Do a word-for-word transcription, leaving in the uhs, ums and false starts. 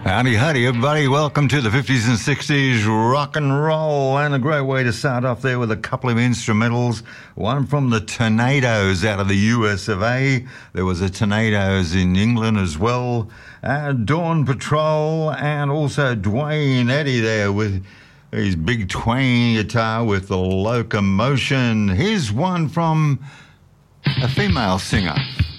Howdy, howdy, everybody. Welcome to the fifties and sixties rock and roll. And a great way to start off there with a couple of instrumentals. One from the Tornadoes out of the U S of A. There was a Tornadoes in England as well. Uh, Dawn Patrol and also Dwayne Eddy there with his big twang guitar with the Locomotion. Here's one from a female singer.